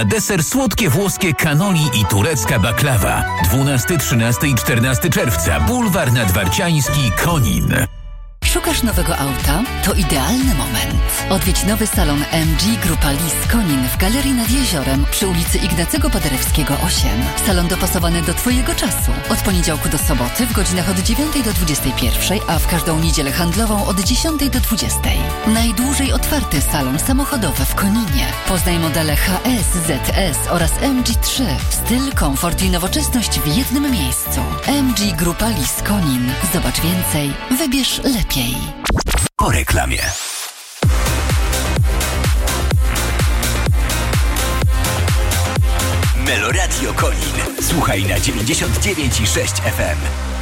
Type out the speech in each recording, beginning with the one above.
Deser słodkie włoskie cannoli i turecka baklawa. 12, 13 i 14 czerwca. Bulwar Nadwarciański, Konin. Szukasz nowego auta? To idealny moment. Odwiedź nowy salon MG Grupa Lis Konin w Galerii nad Jeziorem przy ulicy Ignacego Paderewskiego 8. Salon dopasowany do Twojego czasu. Od poniedziałku do soboty w godzinach od 9 do 21, a w każdą niedzielę handlową od 10 do 20. Najdłużej otwarty salon samochodowy w Koninie. Poznaj modele HS, ZS oraz MG3. Styl, komfort i nowoczesność w jednym miejscu. MG Grupa Lis Konin. Zobacz więcej. Wybierz lepiej. Po reklamie. Meloradio Konin. Słuchaj na 99,6 FM.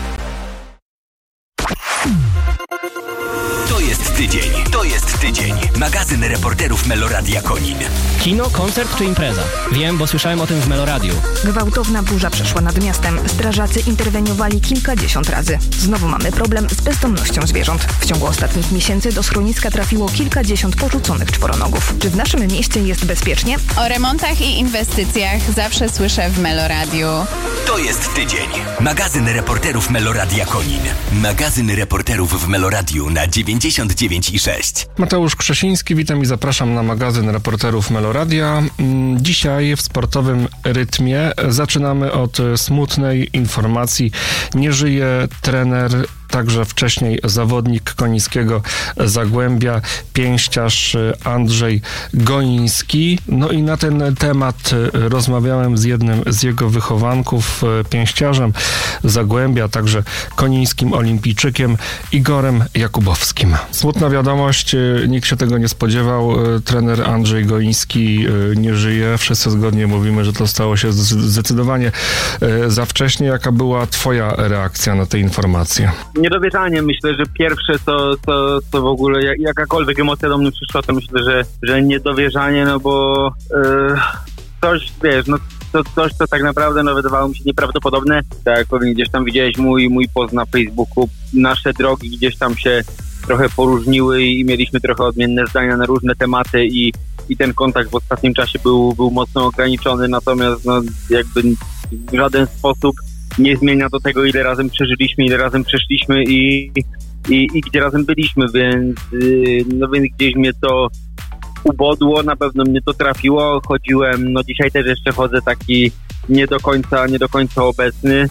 To jest tydzień. Magazyn reporterów Meloradia Konin. Kino, koncert czy impreza? Wiem, bo słyszałem o tym w Meloradiu. Gwałtowna burza przeszła nad miastem. Strażacy interweniowali kilkadziesiąt razy. Znowu mamy problem z bezdomnością zwierząt. W ciągu ostatnich miesięcy do schroniska trafiło kilkadziesiąt porzuconych czworonogów. Czy w naszym mieście jest bezpiecznie? O remontach i inwestycjach zawsze słyszę w Meloradiu. To jest tydzień. Magazyn reporterów Meloradia Konin. Magazyn reporterów w Meloradiu na 99,6. Mateusz Krzesiński, witam i zapraszam na magazyn reporterów Meloradia. Dzisiaj w sportowym rytmie zaczynamy od smutnej informacji. Nie żyje trener, także wcześniej zawodnik konińskiego Zagłębia, pięściarz Andrzej Goiński. No i na ten temat rozmawiałem z jednym z jego wychowanków, pięściarzem Zagłębia, także konińskim olimpijczykiem Igorem Jakubowskim. Smutna wiadomość, nikt się tego nie spodziewał. Trener Andrzej Goiński nie żyje. Wszyscy zgodnie mówimy, że to stało się zdecydowanie za wcześnie. Jaka była twoja reakcja na te informacje? Niedowierzanie, myślę, że pierwsze to w ogóle jakakolwiek emocja do mnie przyszła, to myślę, że niedowierzanie, no bo coś, wiesz, no coś, co tak naprawdę wydawało mi się nieprawdopodobne. Tak jak pewnie gdzieś tam widziałeś mój post na Facebooku, nasze drogi gdzieś tam się trochę poróżniły i mieliśmy trochę odmienne zdania na różne tematy i ten kontakt w ostatnim czasie był mocno ograniczony, natomiast no jakby w żaden sposób nie zmienia do tego, ile razem przeżyliśmy, ile razem przeszliśmy i gdzie razem byliśmy, więc gdzieś mnie to ubodło, na pewno mnie to trafiło. Chodziłem, no dzisiaj też jeszcze chodzę taki nie do końca obecny.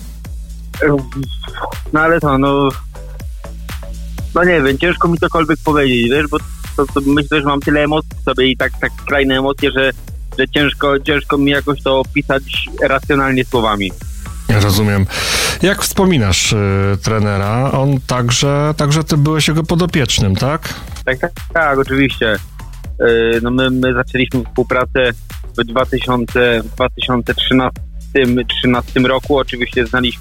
No ale to, no nie wiem, ciężko mi cokolwiek powiedzieć, wiesz, bo to myślę, że mam tyle emocji w sobie i tak skrajne emocje, że ciężko mi jakoś to opisać racjonalnie słowami. Rozumiem. Jak wspominasz trenera? On także ty byłeś jego podopiecznym, tak? Tak, oczywiście. No my zaczęliśmy współpracę w 2013 roku. Oczywiście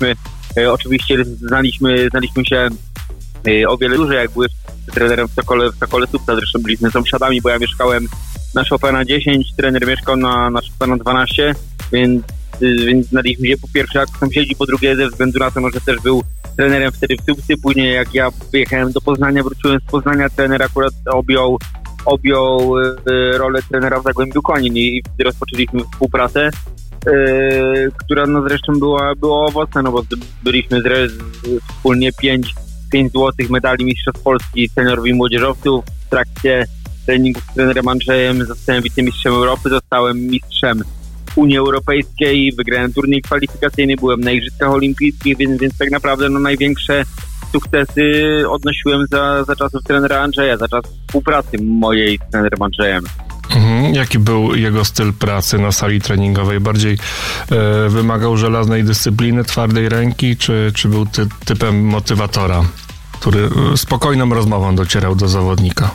znaliśmy się o wiele dłużej, jak byłem trenerem w Sokole Subca. Zresztą byliśmy sąsiadami, bo ja mieszkałem na Chopina 10, trener mieszkał na Chopina 12, więc znaliśmy się po pierwsze jak sąsiedzi, po drugie ze względu na to, że też był trenerem wtedy w Subcy. Później jak ja wyjechałem do Poznania, wróciłem z Poznania, trener akurat objął rolę trenera w Zagłębiu Konin i wtedy rozpoczęliśmy współpracę, która no zresztą była owocna, no bo byliśmy wspólnie 5 złotych medali mistrzostw Polski seniorów i młodzieżowców. W trakcie treningu z trenerem Andrzejem zostałem wicemistrzem Europy, zostałem mistrzem Unii Europejskiej, wygrałem turniej kwalifikacyjny, byłem na Igrzyskach Olimpijskich, więc tak naprawdę no największe sukcesy odnosiłem za czasów trenera Andrzeja, za czas współpracy mojej z trenerem Andrzejem. Jaki był jego styl pracy na sali treningowej? Bardziej wymagał żelaznej dyscypliny, twardej ręki, czy był typem motywatora, który spokojną rozmową docierał do zawodnika?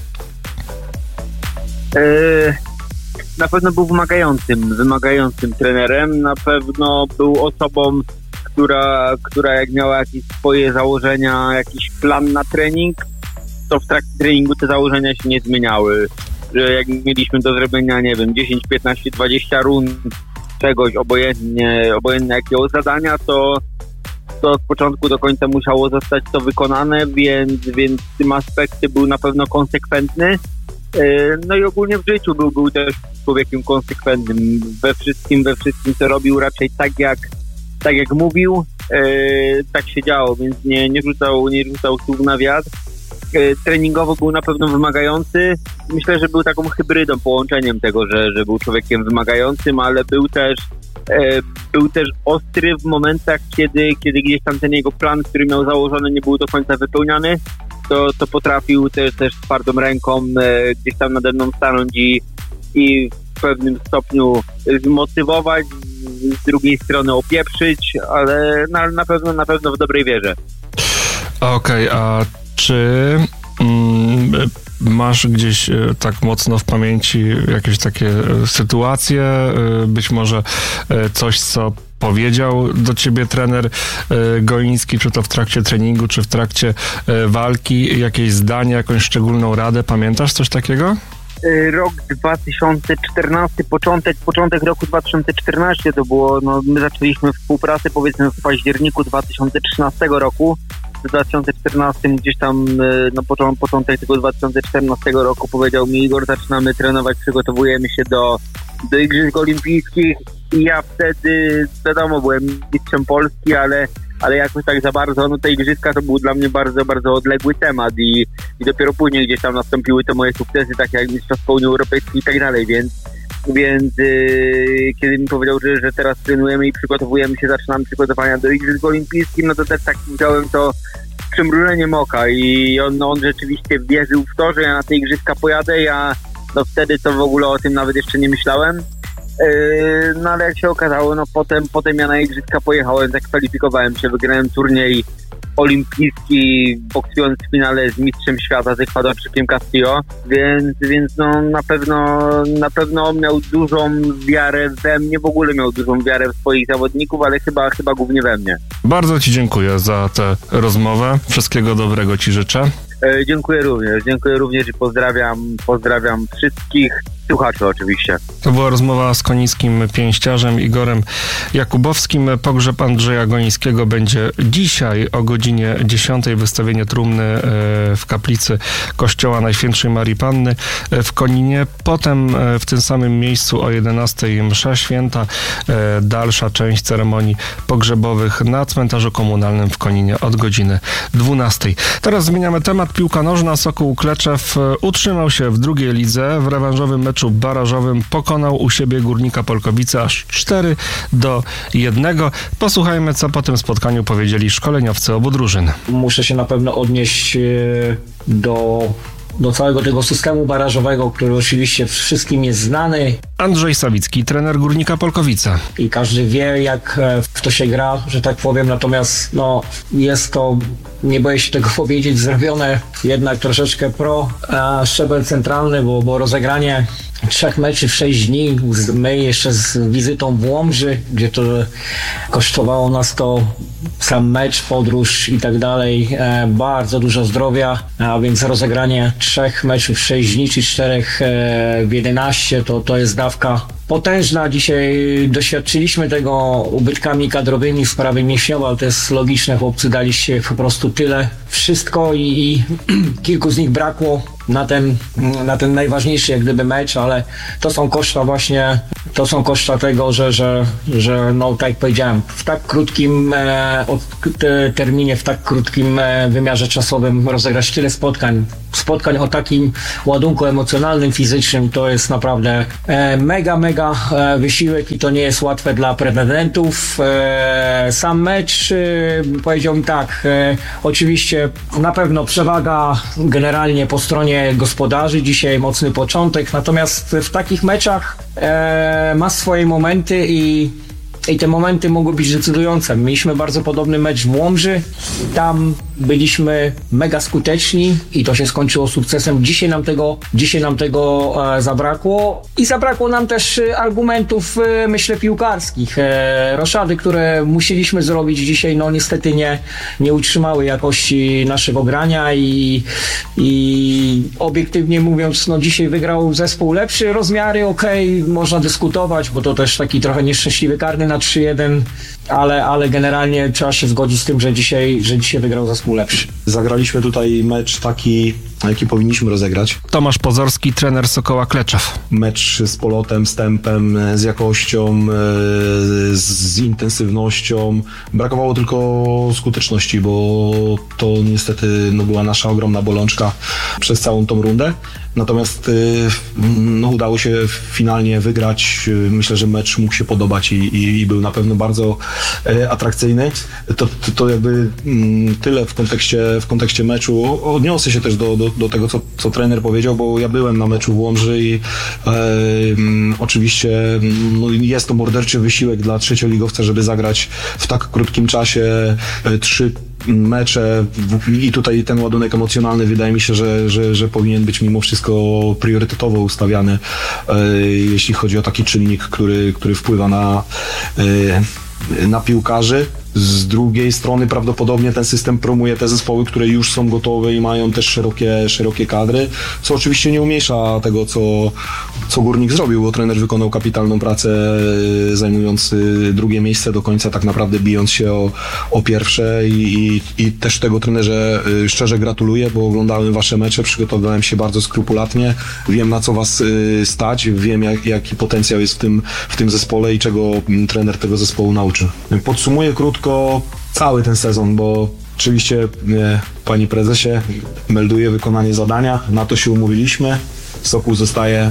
Na pewno był wymagającym trenerem, na pewno był osobą, która jak miała jakieś swoje założenia, jakiś plan na trening, to w trakcie treningu te założenia się nie zmieniały. Że jak mieliśmy do zrobienia, nie wiem, 10, 15, 20 rund czegoś, obojętnie jakiego zadania, to od początku do końca musiało zostać to wykonane, więc w tym aspekcie był na pewno konsekwentny. No i ogólnie w życiu był też człowiekiem konsekwentnym. We wszystkim, co robił, raczej tak jak mówił, tak się działo, więc nie rzucał słów na wiatr. Treningowo był na pewno wymagający. Myślę, że był taką hybrydą, połączeniem tego, że był człowiekiem wymagającym, ale był też ostry w momentach, kiedy gdzieś tam ten jego plan, który miał założony, nie był do końca wypełniany. To potrafił też twardą ręką gdzieś tam nade mną stanąć i w pewnym stopniu zmotywować, z drugiej strony opieprzyć, ale na pewno w dobrej wierze. Okej, a czy masz gdzieś tak mocno w pamięci jakieś takie sytuacje, być może coś, co powiedział do ciebie trener Goiński, czy to w trakcie treningu, czy w trakcie walki, jakieś zdanie, jakąś szczególną radę, pamiętasz coś takiego? Rok 2014, początek roku 2014 to było, my zaczęliśmy współpracę powiedzmy w październiku 2013 roku. W 2014 gdzieś tam, początek tego 2014 roku powiedział mi: Igor, zaczynamy trenować, przygotowujemy się do Igrzysk Olimpijskich i ja wtedy, wiadomo, byłem mistrzem Polski, ale jakoś tak za bardzo, te igrzyska to był dla mnie bardzo, bardzo odległy temat i dopiero później gdzieś tam nastąpiły te moje sukcesy, takie jak mistrzostwo Unii Europejskiej i tak dalej, więc kiedy mi powiedział, że teraz trenujemy i przygotowujemy się, zaczynamy przygotowania do Igrzysk Olimpijskich, to też tak widziałem to z przymrużeniem oka i on rzeczywiście wierzył w to, że ja na te igrzyska pojadę. Ja wtedy to w ogóle o tym nawet jeszcze nie myślałem. Ale jak się okazało, potem ja na igrzyska pojechałem, zakwalifikowałem się, wygrałem turniej olimpijski, boksując w finale z mistrzem świata, z Ekwadorczykiem Castillo, więc na pewno on miał dużą wiarę we mnie, w ogóle miał dużą wiarę w swoich zawodników, ale chyba głównie we mnie. Bardzo ci dziękuję za tę rozmowę. Wszystkiego dobrego ci życzę. Dziękuję również i pozdrawiam wszystkich słuchaczy oczywiście. To była rozmowa z konińskim pięściarzem Igorem Jakubowskim. Pogrzeb Andrzeja Goińskiego będzie dzisiaj o godzinie 10. Wystawienie trumny w kaplicy Kościoła Najświętszej Marii Panny w Koninie. Potem w tym samym miejscu o 11 msza święta. Dalsza część ceremonii pogrzebowych na cmentarzu komunalnym w Koninie od godziny 12. Teraz zmieniamy temat. Piłka nożna. Sokół Kleczew utrzymał się w drugiej lidze. W rewanżowym meczu barażowym pokonał u siebie Górnika Polkowice aż 4-1. Posłuchajmy, co po tym spotkaniu powiedzieli szkoleniowcy obu drużyn. Muszę się na pewno odnieść do całego tego systemu barażowego, który oczywiście wszystkim jest znany. Andrzej Sawicki, trener Górnika Polkowice. I każdy wie, jak w to się gra, że tak powiem, natomiast jest to, nie boję się tego powiedzieć, zrobione jednak troszeczkę szczebel centralny, bo rozegranie 3 meczy w 6 dni, my jeszcze z wizytą w Łomży, gdzie to kosztowało nas to sam mecz, podróż i tak dalej, bardzo dużo zdrowia, a więc rozegranie 3 meczów w 6 dni, czy 4 w 11, to jest dawka potężna. Dzisiaj doświadczyliśmy tego ubytkami kadrowymi w sprawie Mięśniowa, ale to jest logiczne, chłopcy daliście po prostu tyle, wszystko i kilku z nich brakło na ten najważniejszy jak gdyby mecz, ale to są koszta tego, że tak jak powiedziałem, w tak krótkim terminie, w tak krótkim wymiarze czasowym rozegrać tyle spotkań o takim ładunku emocjonalnym, fizycznym, to jest naprawdę mega wysiłek i to nie jest łatwe dla pretendentów. Sam mecz, powiedziałbym tak, oczywiście na pewno przewaga generalnie po stronie gospodarzy, dzisiaj mocny początek, natomiast w takich meczach ma swoje momenty i te momenty mogły być decydujące. Mieliśmy bardzo podobny mecz w Łomży, tam byliśmy mega skuteczni i to się skończyło sukcesem. Dzisiaj nam tego zabrakło i zabrakło nam też argumentów, myślę, piłkarskich. Roszady, które musieliśmy zrobić dzisiaj, niestety nie utrzymały jakości naszego grania i obiektywnie mówiąc, dzisiaj wygrał zespół lepszy, rozmiary okej, można dyskutować, bo to też taki trochę nieszczęśliwy karny na 3-1 ale generalnie trzeba się zgodzić z tym, że dzisiaj wygrał zespół lepszy. Zagraliśmy tutaj mecz taki, jaki powinniśmy rozegrać. Tomasz Pozorski, trener Sokoła Kleczew. Mecz z polotem, z tempem, z jakością, z intensywnością. Brakowało tylko skuteczności, bo to niestety była nasza ogromna bolączka przez całą tą rundę. Natomiast udało się finalnie wygrać. Myślę, że mecz mógł się podobać i był na pewno bardzo atrakcyjny. To jakby tyle w kontekście meczu. Odniosę się też do tego, co trener powiedział, bo ja byłem na meczu w Łomży i oczywiście jest to morderczy wysiłek dla trzecioligowca, żeby zagrać w tak krótkim czasie 3 mecze i tutaj ten ładunek emocjonalny wydaje mi się, że powinien być mimo wszystko priorytetowo ustawiany, jeśli chodzi o taki czynnik, który wpływa na piłkarzy. Z drugiej strony prawdopodobnie ten system promuje te zespoły, które już są gotowe i mają też szerokie kadry, co oczywiście nie umniejsza tego, co Górnik zrobił, bo trener wykonał kapitalną pracę, zajmując drugie miejsce do końca, tak naprawdę bijąc się o pierwsze i też tego trenerze szczerze gratuluję, bo oglądałem wasze mecze, przygotowałem się bardzo skrupulatnie, wiem na co was stać, wiem jaki potencjał jest w tym zespole i czego trener tego zespołu nauczy. Podsumuję krótko cały ten sezon, bo oczywiście panie prezesie melduje wykonanie zadania, na to się umówiliśmy, Sokół zostaje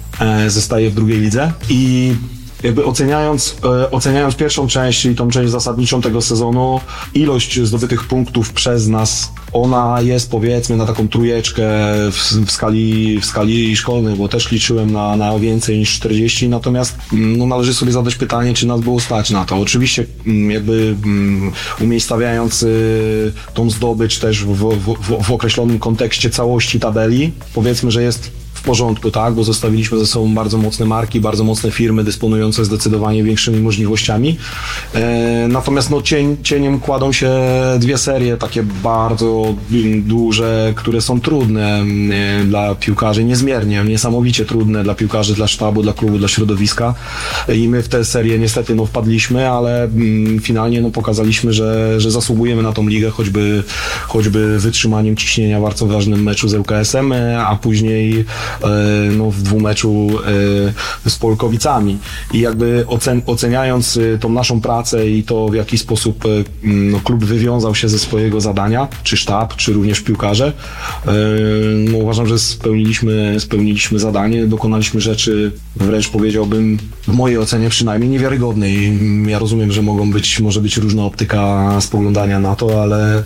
w drugiej lidze i jakby oceniając pierwszą część, czyli tą część zasadniczą tego sezonu, ilość zdobytych punktów przez nas, ona jest powiedzmy na taką trójeczkę w skali szkolnej, bo też liczyłem na więcej niż 40, natomiast należy sobie zadać pytanie, czy nas było stać na to. Oczywiście jakby umiejscawiając tą zdobycz też w określonym kontekście całości tabeli, powiedzmy, że jest w porządku, tak, bo zostawiliśmy ze sobą bardzo mocne marki, bardzo mocne firmy dysponujące zdecydowanie większymi możliwościami. Natomiast cieniem kładą się 2 serie takie bardzo duże, które są trudne dla piłkarzy, niezmiernie, niesamowicie trudne dla piłkarzy, dla sztabu, dla klubu, dla środowiska i my w tę serię niestety wpadliśmy, ale finalnie pokazaliśmy, że zasługujemy na tą ligę, choćby wytrzymaniem ciśnienia w bardzo ważnym meczu z ŁKS-em, a później w dwumeczu z Polkowicami i jakby oceniając tą naszą pracę i to, w jaki sposób klub wywiązał się ze swojego zadania, czy sztab, czy również piłkarze, uważam, że spełniliśmy zadanie, dokonaliśmy rzeczy, wręcz powiedziałbym, w mojej ocenie przynajmniej niewiarygodnej. Ja rozumiem, że może być różna optyka spoglądania na to, ale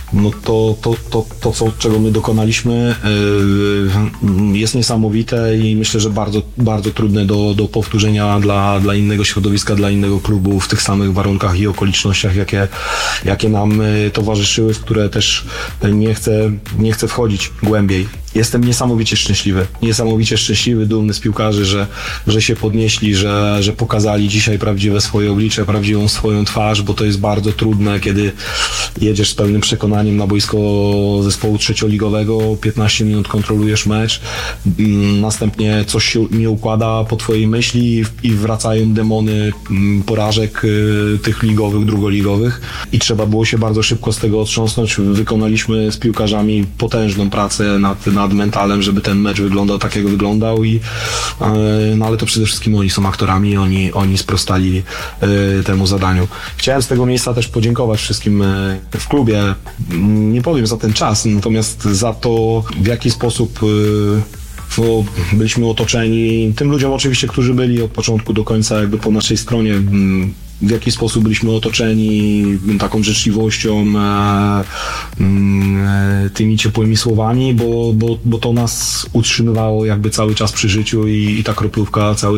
czego my dokonaliśmy, jest niesamowite i myślę, że bardzo, bardzo trudne do powtórzenia dla innego środowiska, dla innego klubu w tych samych warunkach i okolicznościach, jakie nam towarzyszyły, w które też nie chcę wchodzić głębiej. Jestem niesamowicie szczęśliwy, dumny z piłkarzy, że się podnieśli, że pokazali dzisiaj prawdziwe swoje oblicze, prawdziwą swoją twarz, bo to jest bardzo trudne, kiedy jedziesz z pełnym przekonaniem na boisko zespołu trzecioligowego, 15 minut kontrolujesz mecz, następnie coś się nie układa po twojej myśli i wracają demony porażek tych ligowych, drugoligowych i trzeba było się bardzo szybko z tego otrząsnąć. Wykonaliśmy z piłkarzami potężną pracę nad mentalem, żeby ten mecz wyglądał tak, jak wyglądał ale to przede wszystkim oni są aktorami, oni sprostali temu zadaniu. Chciałem z tego miejsca też podziękować wszystkim w klubie, nie powiem za ten czas, natomiast za to, w jaki sposób byliśmy otoczeni, tym ludziom oczywiście, którzy byli od początku do końca jakby po naszej stronie, w jaki sposób byliśmy otoczeni taką życzliwością, tymi ciepłymi słowami, bo to nas utrzymywało jakby cały czas przy życiu i ta kroplówka cały